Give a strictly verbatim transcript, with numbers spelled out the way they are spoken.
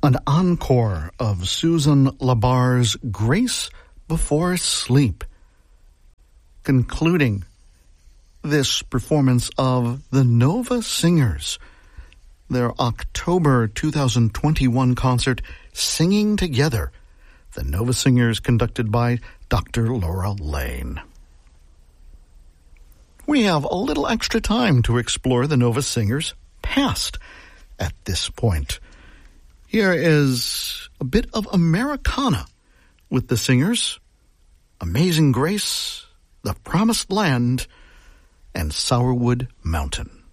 An encore of Susan Labar's Grace Before Sleep, concluding this performance of the Nova Singers, their October two thousand twenty-one concert, Singing Together. The Nova Singers conducted by Doctor Laura Lane. We have a little extra time to explore the Nova Singers' past at this point. Here is a bit of Americana with the Singers, Amazing Grace, The Promised Land, and Sourwood Mountain.